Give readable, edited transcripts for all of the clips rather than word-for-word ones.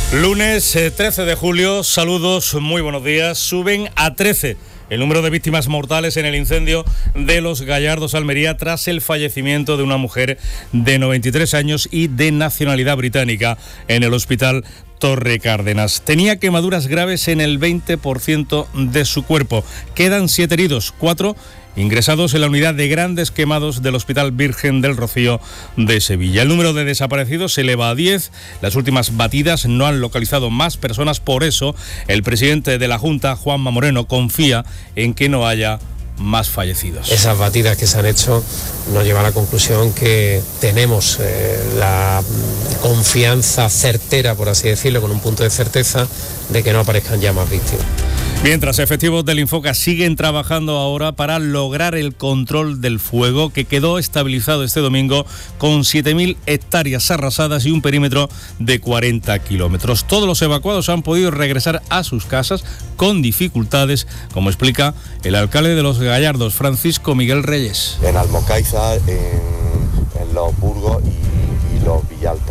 Lunes 13 de julio, saludos, muy buenos días. Suben a 13 el número de víctimas mortales en el incendio de Los Gallardos, Almería, tras el fallecimiento de una mujer de 93 años y de nacionalidad británica en el hospital Torre Cárdenas. Tenía quemaduras graves en el 20% de su cuerpo. Quedan 7 heridos, 4 ingresados en la unidad de grandes quemados del Hospital Virgen del Rocío de Sevilla. El número de desaparecidos se eleva a 10. Las últimas batidas no han localizado más personas. Por eso, el presidente de la Junta, Juanma Moreno, confía en que no haya más fallecidos. Esas batidas que se han hecho nos llevan a la conclusión que tenemos la confianza certera, por así decirlo, con un punto de certeza de que no aparezcan ya más víctimas. Mientras, efectivos del Infoca siguen trabajando ahora para lograr el control del fuego, que quedó estabilizado este domingo con 7.000 hectáreas arrasadas y un perímetro de 40 kilómetros. Todos los evacuados han podido regresar a sus casas con dificultades, como explica el alcalde de Los Gallardos, Francisco Miguel Reyes. En Almocaiza, en Los Burgos y Los Villalta.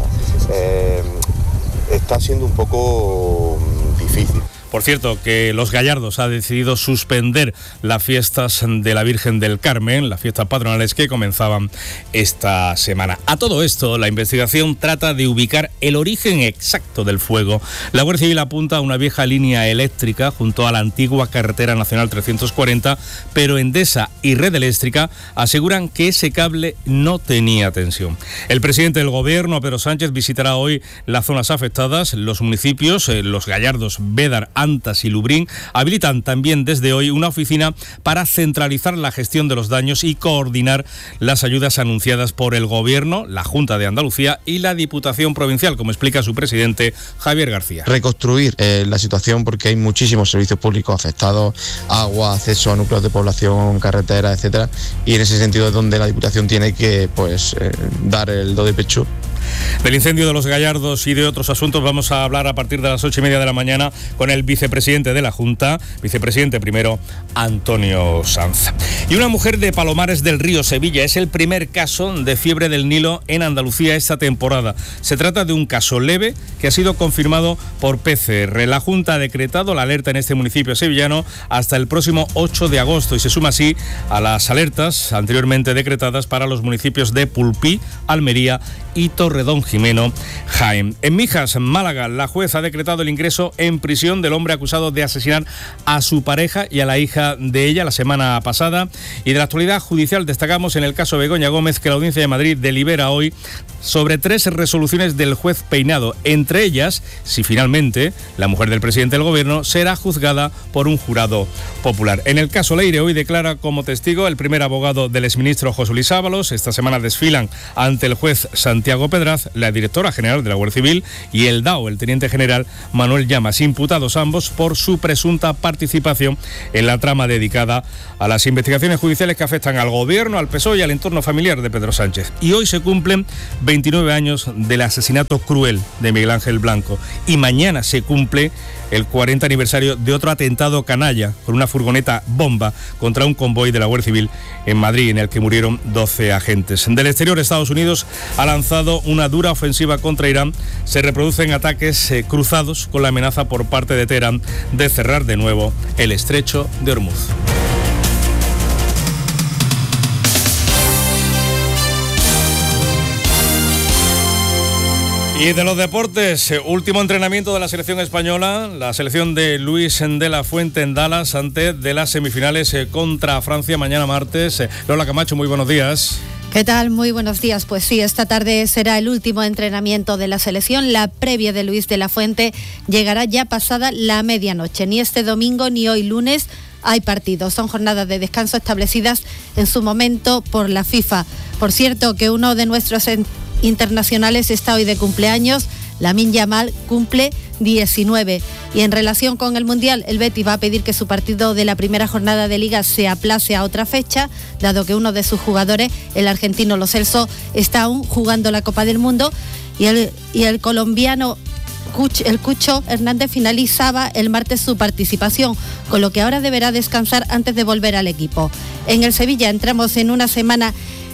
Está siendo un poco difícil. Por cierto, que Los Gallardos ha decidido suspender las fiestas de la Virgen del Carmen, las fiestas patronales que comenzaban esta semana. A todo esto, la investigación trata de ubicar el origen exacto del fuego. La Guardia Civil apunta a una vieja línea eléctrica junto a la antigua carretera nacional 340, pero Endesa y Red Eléctrica aseguran que ese cable no tenía tensión. El presidente del Gobierno, Pedro Sánchez, visitará hoy las zonas afectadas. Los municipios, Los Gallardos, Bédar, Antas y Lubrín, habilitan también desde hoy una oficina para centralizar la gestión de los daños y coordinar las ayudas anunciadas por el Gobierno, la Junta de Andalucía y la Diputación Provincial, como explica su presidente Javier García. Reconstruir la situación, porque hay muchísimos servicios públicos afectados, agua, acceso a núcleos de población, carreteras, etcétera, y en ese sentido es donde la Diputación tiene que dar el do de pecho. Del incendio de Los Gallardos y de otros asuntos vamos a hablar a partir de las 8:30 de la mañana con el vicepresidente de la Junta, vicepresidente primero, Antonio Sanz. Y una mujer de Palomares del Río, Sevilla, es el primer caso de fiebre del Nilo en Andalucía esta temporada. Se trata de un caso leve que ha sido confirmado por PCR. La Junta ha decretado la alerta en este municipio sevillano hasta el próximo 8 de agosto y se suma así a las alertas anteriormente decretadas para los municipios de Pulpí, Almería y Torredonjimeno, Jaén. En Mijas, Málaga, la juez ha decretado el ingreso en prisión del hombre acusado de asesinar a su pareja y a la hija de ella la semana pasada. Y de la actualidad judicial destacamos en el caso Begoña Gómez que la Audiencia de Madrid delibera hoy sobre 3 resoluciones del juez Peinado. Entre ellas, si finalmente la mujer del presidente del Gobierno será juzgada por un jurado popular. En el caso Leire hoy declara como testigo el primer abogado del exministro José Luis Ábalos. Esta semana desfilan ante el juez Santiago Pedraz, la directora general de la Guardia Civil, y el DAO, el teniente general Manuel Llamas, imputados ambos por su presunta participación en la trama dedicada a las investigaciones judiciales que afectan al Gobierno, al PSOE y al entorno familiar de Pedro Sánchez. Y hoy se cumplen 29 años del asesinato cruel de Miguel Ángel Blanco y mañana se cumple el 40 aniversario de otro atentado canalla con una furgoneta bomba contra un convoy de la Guardia Civil en Madrid, en el que murieron 12 agentes. Del exterior, Estados Unidos ha lanzado una dura ofensiva contra Irán. Se reproducen ataques cruzados con la amenaza por parte de Teherán de cerrar de nuevo el estrecho de Hormuz. Y de los deportes, último entrenamiento de la selección española, la selección de Luis de la Fuente en Dallas antes de las semifinales contra Francia mañana martes. Lola Camacho, muy buenos días. ¿Qué tal? Muy buenos días. Pues sí, esta tarde será el último entrenamiento de la selección. La previa de Luis de la Fuente llegará ya pasada la medianoche. Ni este domingo ni hoy lunes hay partidos. Son jornadas de descanso establecidas en su momento por la FIFA. Por cierto, que uno de nuestros internacionales está hoy de cumpleaños. Lamine Yamal cumple 19. Y en relación con el Mundial, el Betis va a pedir que su partido de la primera jornada de Liga se aplace a otra fecha, dado que uno de sus jugadores, el argentino Lo Celso, está aún jugando la Copa del Mundo y el colombiano el Cucho Hernández finalizaba el martes su participación, con lo que ahora deberá descansar antes de volver al equipo. En el Sevilla entramos en una semana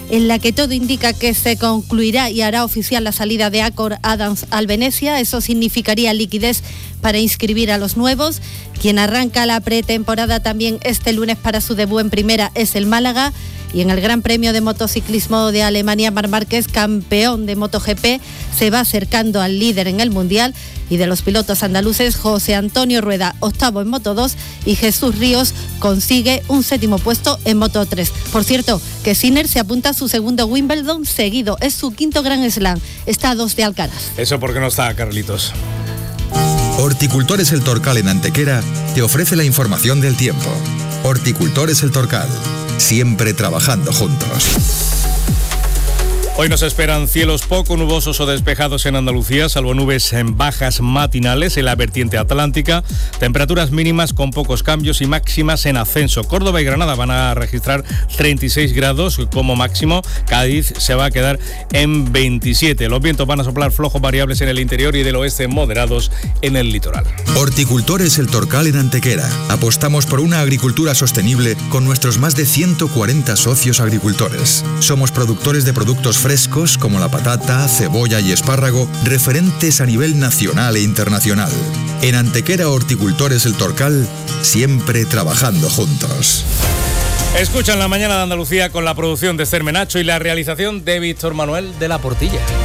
en la que todo indica que se concluirá y hará oficial la salida de Acor Adams al Venezia. Eso significaría liquidez para inscribir a los nuevos. Quien arranca la pretemporada también este lunes para su debut en primera es el Málaga. Y en el Gran Premio de Motociclismo de Alemania, Marc Márquez, campeón de MotoGP, se va acercando al líder en el Mundial. Y de los pilotos andaluces, José Antonio Rueda, octavo en Moto2, y Jesús Ríos consigue un séptimo puesto en Moto3. Por cierto, que Sinner se apunta a su segundo Wimbledon seguido. Es su quinto Grand Slam. Está a 2 de Alcaraz. Eso porque no está, Carlitos. Horticultores El Torcal en Antequera te ofrece la información del tiempo. Horticultores El Torcal, siempre trabajando juntos. Hoy nos esperan cielos poco nubosos o despejados en Andalucía, salvo nubes en bajas matinales en la vertiente atlántica, temperaturas mínimas con pocos cambios y máximas en ascenso. Córdoba y Granada van a registrar 36 grados como máximo, Cádiz se va a quedar en 27. Los vientos van a soplar flojos variables en el interior y del oeste moderados en el litoral. Horticultores El Torcal en Antequera. Apostamos por una agricultura sostenible con nuestros más de 140 socios agricultores. Somos productores de productos frescos como la patata, cebolla y espárrago, referentes a nivel nacional e internacional. En Antequera Horticultores El Torcal, siempre trabajando juntos. Escuchan La Mañana de Andalucía con la producción de Esther Menacho y la realización de Víctor Manuel de la Portilla.